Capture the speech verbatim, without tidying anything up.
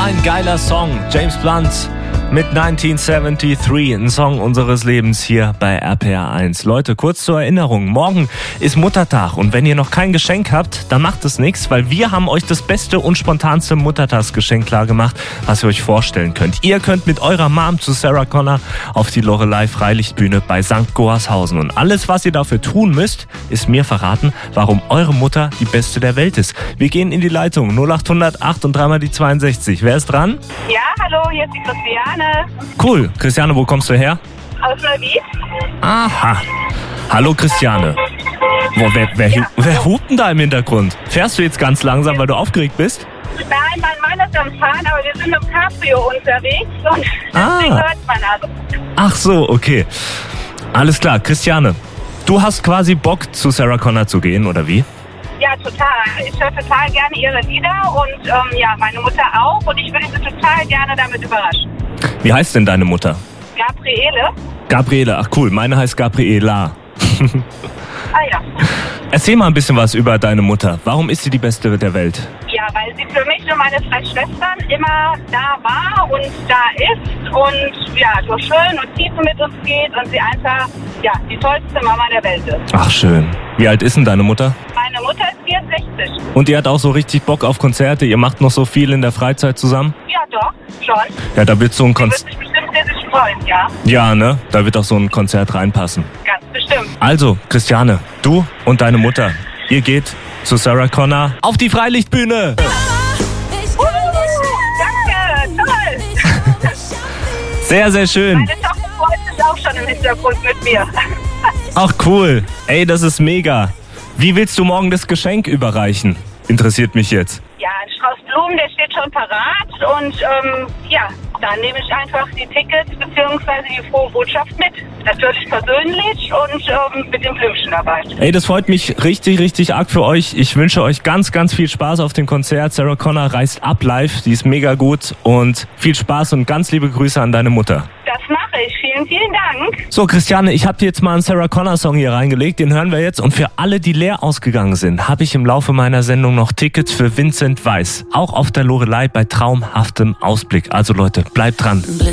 ein geiler Song. James Blunt mit neunzehnhundertdreiundsiebzig, ein Song unseres Lebens hier bei R P R eins. Leute, kurz zur Erinnerung, morgen ist Muttertag und wenn ihr noch kein Geschenk habt, dann macht es nichts, weil wir haben euch das beste und spontanste Muttertagsgeschenk klar gemacht, was ihr euch vorstellen könnt. Ihr könnt mit eurer Mom zu Sarah Connor auf die Loreley Freilichtbühne bei Sankt Goarshausen und alles, was ihr dafür tun müsst, ist mir verraten, warum eure Mutter die beste der Welt ist. Wir gehen in die Leitung null acht hundert acht und dreimal die zweiundsechzig. Wer ist dran? Ja, hallo, hier ist die Christiane. Cool. Christiane, wo kommst du her? Aus Neuwied. Aha. Hallo Christiane. Wo, wer, wer, Ja. wer hupt denn da im Hintergrund? Fährst du jetzt ganz langsam, weil du aufgeregt bist? Nein, mein Mann ist am Fahren, aber wir sind im Cabrio unterwegs und Ah. deswegen hört man also. Ach so, okay. Alles klar, Christiane. Du hast quasi Bock, zu Sarah Connor zu gehen, oder wie? Ja, total. Ich höre total gerne ihre Lieder und ähm, ja, meine Mutter auch und ich würde sie total gerne damit überraschen. Wie heißt denn deine Mutter? Gabriele? Gabriele. Ach cool, meine heißt Gabriela. Ah ja. Erzähl mal ein bisschen was über deine Mutter. Warum ist sie die Beste der Welt? Ja, weil sie für mich und meine drei Schwestern immer da war und da ist und ja, durch Höhen und Tiefen mit uns geht und sie einfach ja, die tollste Mama der Welt ist. Ach schön. Wie alt ist denn deine Mutter? Meine Mutter ist vierundsechzig. Und ihr hat auch so richtig Bock auf Konzerte? Ihr macht noch so viel in der Freizeit zusammen? Ja, doch, schon. Ja, da wird so ein Sie wird Konzert... sich bestimmt riesig freuen, ja. Ja, ne? Da wird auch so ein Konzert reinpassen. Ganz bestimmt. Also, Christiane, du und deine Mutter, ihr geht zu Sarah Connor auf die Freilichtbühne. Uh, danke, toll. Sehr, sehr schön. Meine Tochter freut sich auch schon im Hintergrund mit mir. Ach cool. Ey, das ist mega. Wie willst du morgen das Geschenk überreichen? Interessiert mich jetzt. Ja, ein Strauß Blumen, der steht schon parat und ähm, ja, dann nehme ich einfach die Tickets bzw. die frohe Botschaft mit. Natürlich persönlich und ähm, mit dem Blümchen dabei. Ey, das freut mich richtig, richtig arg für euch. Ich wünsche euch ganz, ganz viel Spaß auf dem Konzert. Sarah Connor reist ab live. Die ist mega gut und viel Spaß und ganz liebe Grüße an deine Mutter. Das mache ich. Vielen, vielen Dank. So, Christiane, ich habe dir jetzt mal einen Sarah Connor Song hier reingelegt. Den hören wir jetzt. Und für alle, die leer ausgegangen sind, habe ich im Laufe meiner Sendung noch Tickets für Vincent Weiss. Auch auf der Loreley bei traumhaftem Ausblick. Also Leute, bleibt dran.